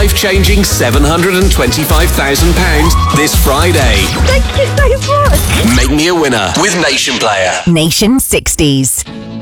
life-changing £725,000 this Friday. Thank you so much. Make me a winner with Nation Player. Nation 60s.